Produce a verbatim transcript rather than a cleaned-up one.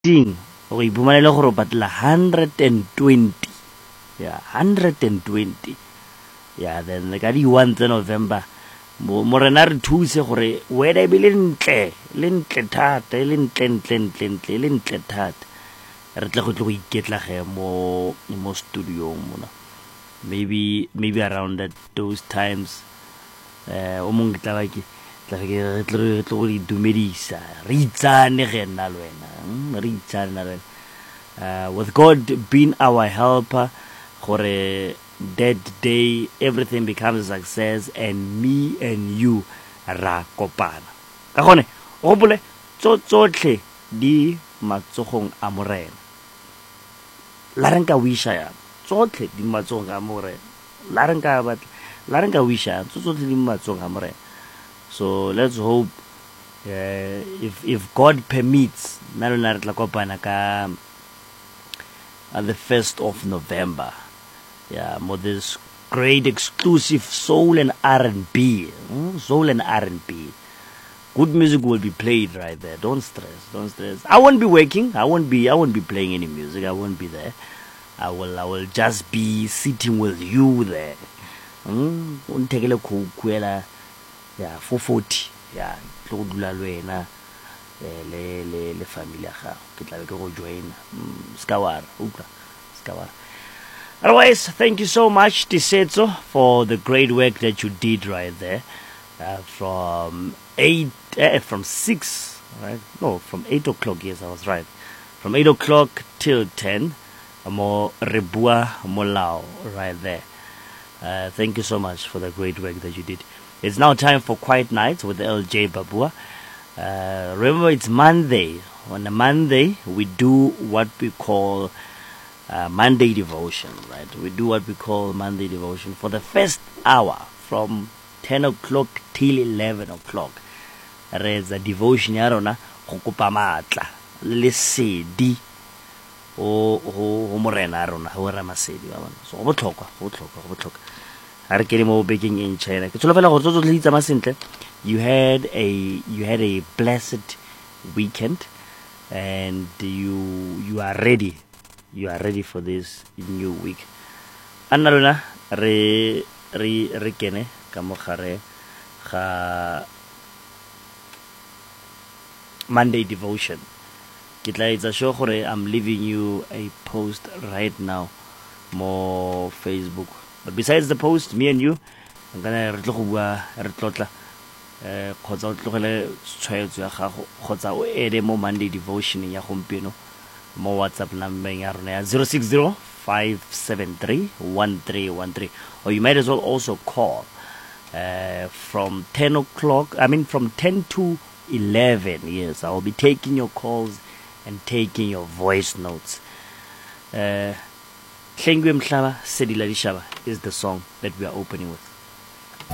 Ting go ipumanela gore batla one hundred twenty. Yeah, one hundred twenty. Yeah, then ka di one tsa November mo mo rena re thuse gore wena be le ntle le ntle thata le ntle ntle ntle ntle le ntle thata re tla go tlo go iketla ge mo mo studio mona, maybe maybe around that those times eh o mong tla ba ke tla ke re tlo go idumedisa re itsane ge nna le wena re itsane na wena, uh with God being our helper gore that day everything becomes a success and me and you ra kopana ka gone o bole tsotlhe di matsogong a morena la renka wisha ya tsotlhe di matsogong a morena la renka batla la renka wisha tsotlhe di matsogong a morena. So let's hope uh, if if God permits na lona re tla kopana ka on the first of November. Yeah, more this great exclusive soul and R and B, mm? soul and R and B. Good music will be played right there. Don't stress, don't stress. I won't be working. I won't be. I won't be playing any music. I won't be there. I will. I will just be sitting with you there. Mm? Take a look. Yeah, four forty. Yeah, tlo dula le wena le le le family ya gago. Ke tla be ke go join. Skawara, uka. Skawara. Otherwise, thank you so much, Tisetso, for the great work that you did right there. Uh, from eight, uh, from six, right? No, from eight o'clock. Yes, I was right. From eight o'clock till ten, mo rebua molao right there. Uh, thank you so much for the great work that you did. It's now time for Quiet Nights with L J Babua. Uh, remember, it's Monday. On a Monday, we do what we call Uh, Monday devotion, right? We do what we call Monday devotion for the first hour from ten o'clock till eleven o'clock. There's a devotion ya rona go kopa matla le sedi o o morena rona o ra masedi ba bona. So go botlhokwa go botlhokwa go botlhokwa ha re kele mo baking in China ke tsholofela gore tso tso tlitsa masentle. You had a you had a blessed weekend and you you are ready. You are ready for this new week. Anna lona re re re kene ka mogare ga Monday devotion. Ke tla etsa sure gore I'm leaving you a post right now mo Facebook. But besides the post, me and you I'm gonna re tlo go bua re tlotla eh khotsa o tlogele tshwaetso ya gago khotsa o ede mo Monday devotion ya gompieno mo WhatsApp number ya rona ya zero six zero five seven three one three one three, or you might as well also call uh, from ten o'clock. I mean from ten to eleven. Yes, I will be taking your calls and taking your voice notes. Uh, Hlengwe Mhlaba Sedila Dishaba is the song that we are opening with.